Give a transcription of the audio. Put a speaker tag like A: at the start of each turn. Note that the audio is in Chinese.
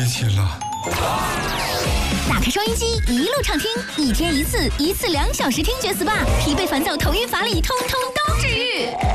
A: 情了。
B: 打开收音机，一路畅听，一天一次，1次2小时听觉 SPA，疲惫烦躁、头晕乏力，通通都治愈。